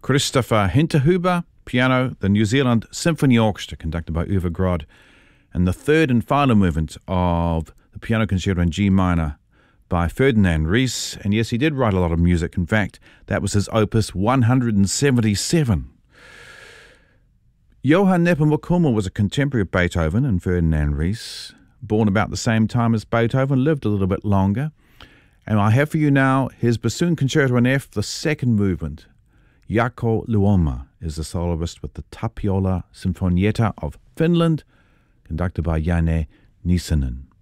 Christopher Hinterhuber, piano, the New Zealand Symphony Orchestra, conducted by Uwe Grod, and the third and final movement of the Piano Concerto in G minor by Ferdinand Ries. And yes, he did write a lot of music. In fact, that was his opus 177. Johann Nepomuk was a contemporary of Beethoven and Ferdinand Ries, born about the same time as Beethoven, lived a little bit longer. And I have for you now his Bassoon Concerto in F, the second movement. Jaakko Luoma is the soloist with the Tapiola Sinfonietta of Finland, conducted by Janne Nissinen.